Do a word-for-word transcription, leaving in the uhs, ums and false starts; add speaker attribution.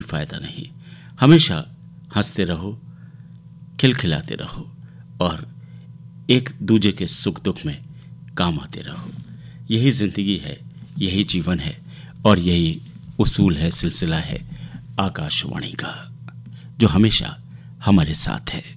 Speaker 1: फ़ायदा नहीं। हमेशा हंसते रहो, खिलखिलाते रहो और एक दूजे के सुख दुख में काम आते रहो। यही ज़िंदगी है, यही जीवन है और यही उसूल है, सिलसिला है आकाशवाणी का, जो हमेशा हमारे साथ है।